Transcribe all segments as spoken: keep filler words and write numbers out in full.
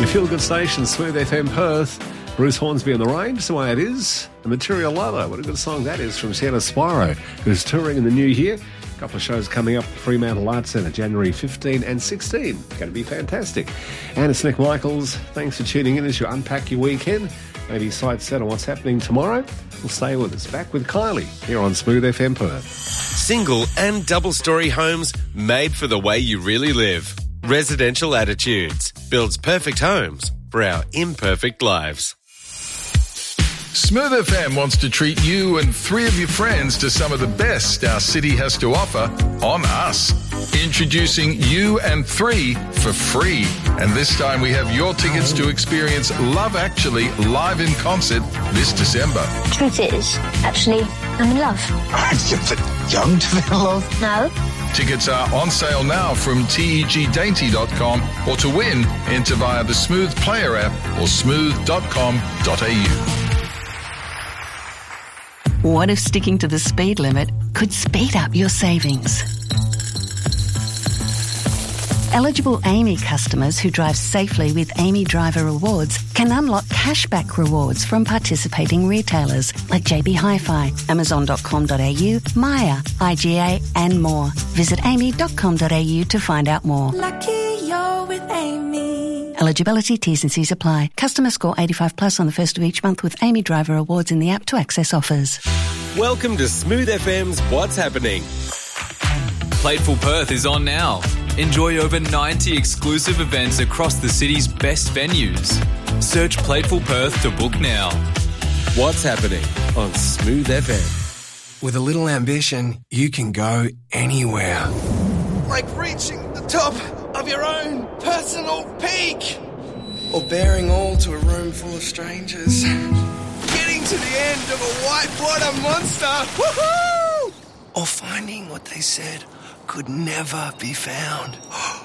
Your feel-good station, Smooth F M Perth. Bruce Hornsby on the range, the way it is. The Material Lover, what a good song that is from Sienna Spiro, who's touring in the new year. A couple of shows coming up at Fremantle Arts Centre, January fifteenth and sixteenth. Going to be fantastic. And it's Nick Michaels. Thanks for tuning in as you unpack your weekend. Maybe sight set on what's happening tomorrow. We'll stay with us. Back with Kylie here on Smooth F M Perth. Single and double-storey homes made for the way you really live. Residential Attitudes builds perfect homes for our imperfect lives. Smooth F M wants to treat you and three of your friends to some of the best our city has to offer on us. Introducing You and Three for free. And this time we have your tickets to experience Love Actually live in concert this December. Truth is, actually, I'm in love. You're a bit young to be in love. No. Tickets are on sale now from T E G dainty dot com, or to win, enter via the Smooth Player app or smooth dot com dot a u. What if sticking to the speed limit could speed up your savings? Eligible Amy customers who drive safely with Amy Driver Rewards can unlock cashback rewards from participating retailers like J B Hi-Fi, amazon dot com dot a u, Maya, I G A and more. Visit amy dot com dot a u to find out more. Lucky you're with Amy. Eligibility, T's and C's apply. Customer score eighty-five plus on the first of each month with Amy Driver Rewards in the app to access offers. Welcome to Smooth F M's What's Happening. Plateful Perth is on now. Enjoy over ninety exclusive events across the city's best venues. Search Plateful Perth to book now. What's Happening on Smooth F M. With a little ambition, you can go anywhere. Like reaching the top of your own personal peak. Or bearing all to a room full of strangers. Getting to the end of a whitewater monster. Woohoo! Or finding what they said could never be found.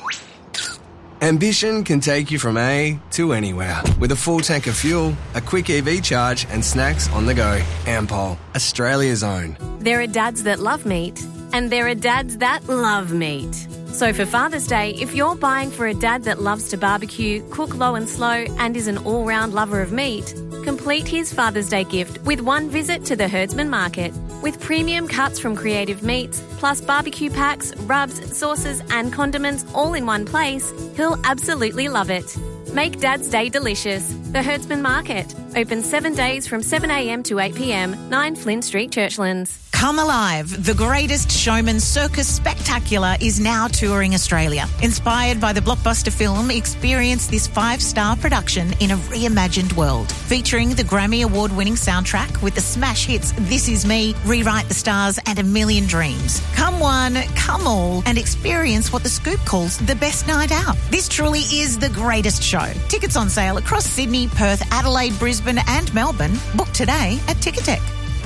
Ambition can take you from A to anywhere. With a full tank of fuel, a quick E V charge and snacks on the go. Ampol, Australia's own. There are dads that love meat and there are dads that love meat. So for Father's Day, if you're buying for a dad that loves to barbecue, cook low and slow and is an all-round lover of meat, complete his Father's Day gift with one visit to the Herdsman Market. With premium cuts from Creative Meats, plus barbecue packs, rubs, sauces and condiments all in one place, he'll absolutely love it. Make Dad's Day delicious. The Herdsman Market. Open seven days from seven a m to eight p m, nine Flynn Street, Churchlands. Come Alive, the greatest showman circus spectacular is now touring Australia. Inspired by the blockbuster film, experience this five-star production in a reimagined world. Featuring the Grammy Award-winning soundtrack with the smash hits This Is Me, Rewrite the Stars and A Million Dreams. Come one, come all, and experience what The Scoop calls the best night out. This truly is the greatest show. Tickets on sale across Sydney, Perth, Adelaide, Brisbane and Melbourne. Book today at Ticketek.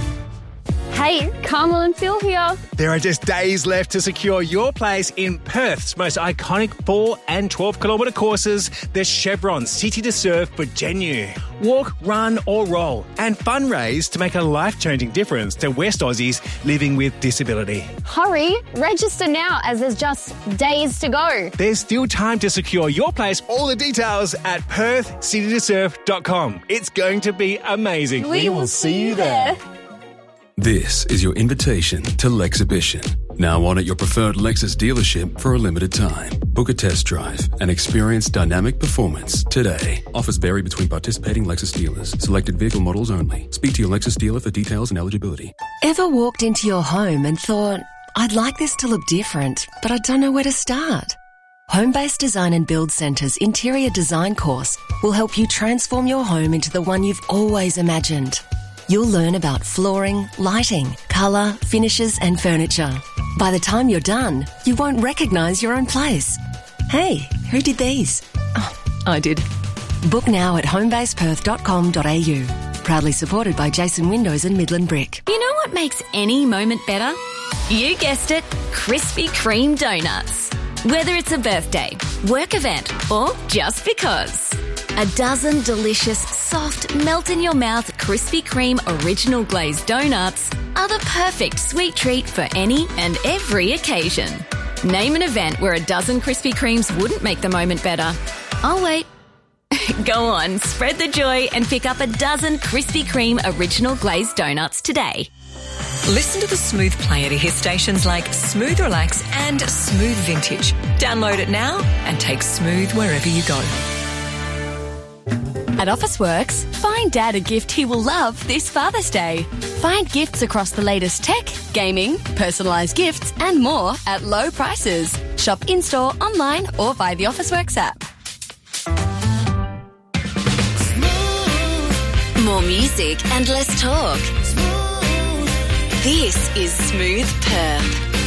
Hey, Carmel and Phil here. There are just days left to secure your place in Perth's most iconic four and twelve kilometre courses, the Chevron City to Surf for Genu. Walk, run or roll and fundraise to make a life-changing difference to West Aussies living with disability. Hurry, register now as there's just days to go. There's still time to secure your place. All the details at perth city to surf dot com. It's going to be amazing. We, we will see you there. This is your invitation to Lexhibition. Now on at your preferred Lexus dealership for a limited time. Book a test drive and experience dynamic performance today. Offers vary between participating Lexus dealers. Selected vehicle models only. Speak to your Lexus dealer for details and eligibility. Ever walked into your home and thought, I'd like this to look different, but I don't know where to start? Home-Based Design and Build Centre's interior design course will help you transform your home into the one you've always imagined. You'll learn about flooring, lighting, colour, finishes and furniture. By the time you're done, you won't recognise your own place. Hey, who did these? Oh, I did. Book now at homebase perth dot com dot a u. Proudly supported by Jason Windows and Midland Brick. You know what makes any moment better? You guessed it, Krispy Kreme donuts. Whether it's a birthday, work event or just because. A dozen delicious, soft, melt-in-your-mouth Krispy Kreme original glazed donuts are the perfect sweet treat for any and every occasion. Name an event where a dozen Krispy Kremes wouldn't make the moment better. I'll wait. Go on, spread the joy and pick up a dozen Krispy Kreme original glazed donuts today. Listen to the Smooth Player to hear stations like Smooth Relax and Smooth Vintage. Download it now and take Smooth wherever you go. At Officeworks, find Dad a gift he will love this Father's Day. Find gifts across the latest tech, gaming, personalised gifts and more at low prices. Shop in-store, online or via the Officeworks app. More music and less talk. This is Smooth Perth.